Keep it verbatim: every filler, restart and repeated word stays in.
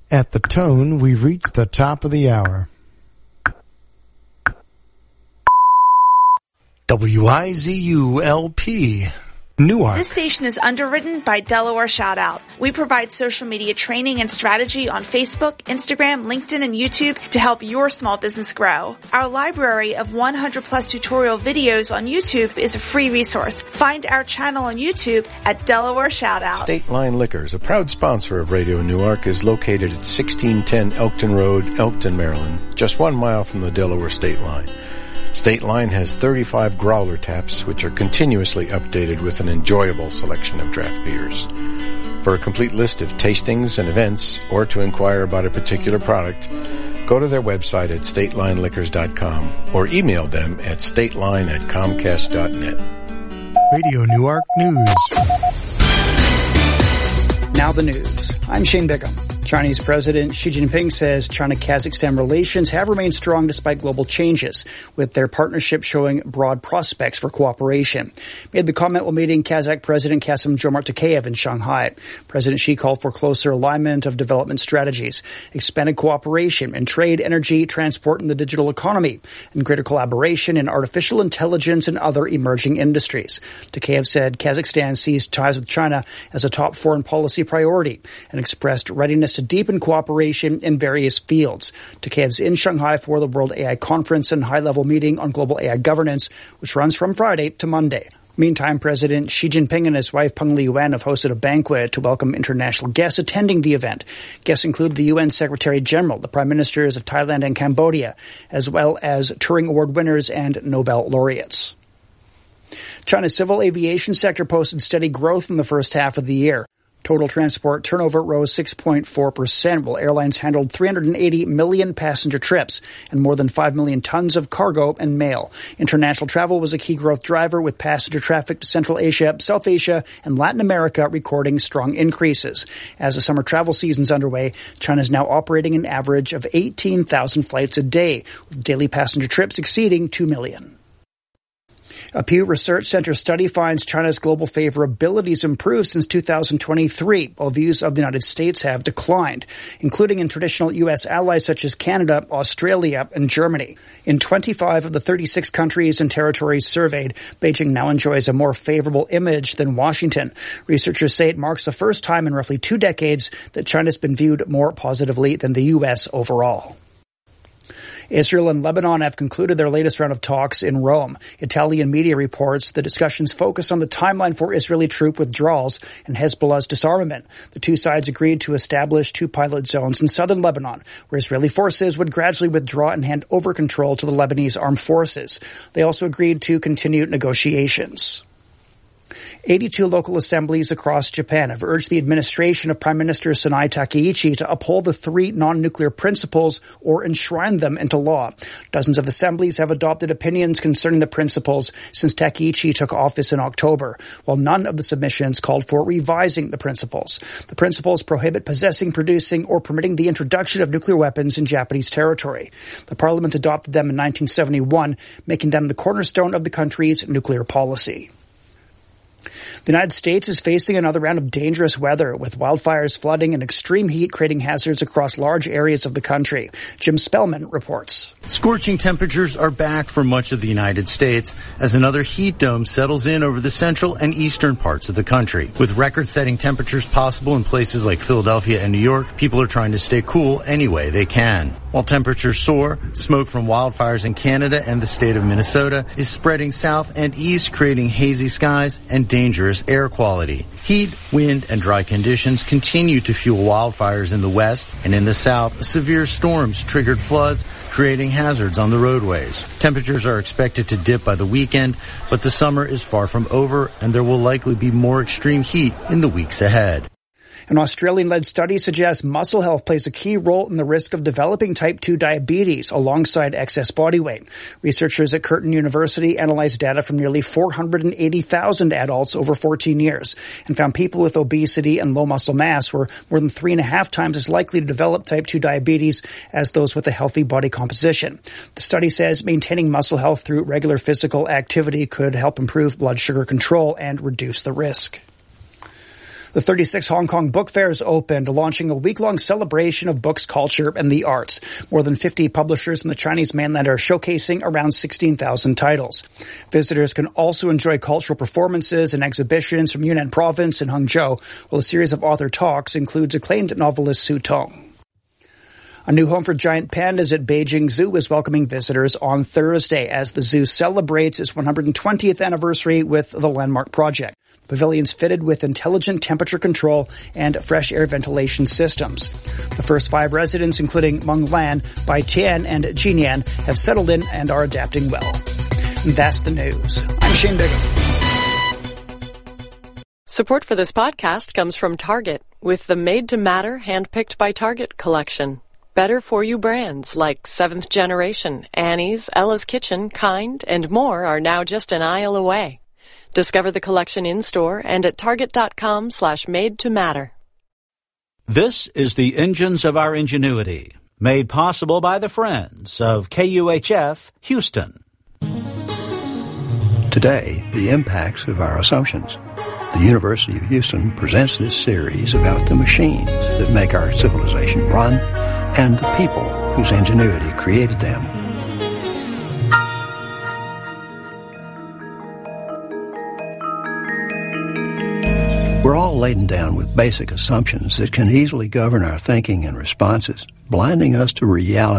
At the tone, we've reached the top of the hour. W I Z U L P, Newark. This station is underwritten by Delaware Shoutout. We provide social media training and strategy on Facebook, Instagram, LinkedIn, and YouTube to help your small business grow. Our library of one hundred plus tutorial videos on YouTube is a free resource. Find our channel on YouTube at Delaware Shoutout. State Line Liquors, a proud sponsor of Radio Newark, is located at sixteen ten Elkton Road, Elkton, Maryland, just one mile from the Delaware State Line. State Line has thirty-five growler taps, which are continuously updated with an enjoyable selection of draft beers. For a complete list of tastings and events, or to inquire about a particular product, go to their website at state line liquors dot com or email them at stateline at comcast dot net. Radio Newark News. Now the news. I'm Shane Bickham. Chinese President Xi Jinping says China-Kazakhstan relations have remained strong despite global changes, with their partnership showing broad prospects for cooperation. Made the comment while meeting Kazakh President Kassym-Jomart Tokayev in Shanghai. President Xi called for closer alignment of development strategies, expanded cooperation in trade, energy, transport, and the digital economy, and greater collaboration in artificial intelligence and other emerging industries. Tokayev said Kazakhstan sees ties with China as a top foreign policy priority and expressed readiness to deepen cooperation in various fields. Tokayev's in Shanghai for the World A I Conference and high-level meeting on global A I governance, which runs from Friday to Monday. Meantime, President Xi Jinping and his wife Peng Liyuan have hosted a banquet to welcome international guests attending the event. Guests include the U N Secretary General, the Prime Ministers of Thailand and Cambodia, as well as Turing Award winners and Nobel laureates. China's civil aviation sector posted steady growth in the first half of the year. Total transport turnover rose six point four percent, while airlines handled three hundred eighty million passenger trips and more than five million tons of cargo and mail. International travel was a key growth driver, with passenger traffic to Central Asia, South Asia, and Latin America recording strong increases. As the summer travel season's underway, China is now operating an average of eighteen thousand flights a day, with daily passenger trips exceeding two million. A Pew Research Center study finds China's global favorability has improved since two thousand twenty-three, while views of the United States have declined, including in traditional U S allies such as Canada, Australia, and Germany. In twenty-five of the thirty-six countries and territories surveyed, Beijing now enjoys a more favorable image than Washington. Researchers say it marks the first time in roughly two decades that China's been viewed more positively than the U S overall. Israel and Lebanon have concluded their latest round of talks in Rome. Italian media reports the discussions focus on the timeline for Israeli troop withdrawals and Hezbollah's disarmament. The two sides agreed to establish two pilot zones in southern Lebanon, where Israeli forces would gradually withdraw and hand over control to the Lebanese armed forces. They also agreed to continue negotiations. eighty-two local assemblies across Japan have urged the administration of Prime Minister Sanai Takeichi to uphold the three non-nuclear principles or enshrine them into law. Dozens of assemblies have adopted opinions concerning the principles since Takeichi took office in October, while none of the submissions called for revising the principles. The principles prohibit possessing, producing, or permitting the introduction of nuclear weapons in Japanese territory. The parliament adopted them in nineteen seventy-one, making them the cornerstone of the country's nuclear policy. The United States is facing another round of dangerous weather, with wildfires, flooding, and extreme heat creating hazards across large areas of the country. Jim Spellman reports. Scorching temperatures are back for much of the United States as another heat dome settles in over the central and eastern parts of the country. With record-setting temperatures possible in places like Philadelphia and New York, people are trying to stay cool any way they can. While temperatures soar, smoke from wildfires in Canada and the state of Minnesota is spreading south and east, creating hazy skies and dangerous air quality. Heat, wind, and dry conditions continue to fuel wildfires in the west, and in the south, severe storms triggered floods, creating hazards on the roadways. Temperatures are expected to dip by the weekend, but the summer is far from over, and there will likely be more extreme heat in the weeks ahead. An Australian-led study suggests muscle health plays a key role in the risk of developing type two diabetes alongside excess body weight. Researchers at Curtin University analyzed data from nearly four hundred eighty thousand adults over fourteen years and found people with obesity and low muscle mass were more than three and a half times as likely to develop type two diabetes as those with a healthy body composition. The study says maintaining muscle health through regular physical activity could help improve blood sugar control and reduce the risk. The thirty-sixth Hong Kong Book Fair is opened, launching a week-long celebration of books, culture, and the arts. More than fifty publishers in the Chinese mainland are showcasing around sixteen thousand titles. Visitors can also enjoy cultural performances and exhibitions from Yunnan Province and Hangzhou, while a series of author talks includes acclaimed novelist Su Tong. A new home for giant pandas at Beijing Zoo is welcoming visitors on Thursday as the zoo celebrates its one hundred twentieth anniversary with the Landmark Project. The pavilion's fitted with intelligent temperature control and fresh air ventilation systems. The first five residents, including Meng Lan, Bai Tian, and Jinyan, have settled in and are adapting well. And that's the news. I'm Shane Bigham. Support for this podcast comes from Target with the Made to Matter Handpicked by Target collection. Better-for-you brands like Seventh Generation, Annie's, Ella's Kitchen, Kind, and more are now just an aisle away. Discover the collection in-store and at target.com slash made to matter. This is the Engines of Our Ingenuity, made possible by the friends of K U H F Houston. Today, the impacts of our assumptions. The University of Houston presents this series about the machines that make our civilization run and the people whose ingenuity created them. We're all laden down with basic assumptions that can easily govern our thinking and responses, blinding us to reality.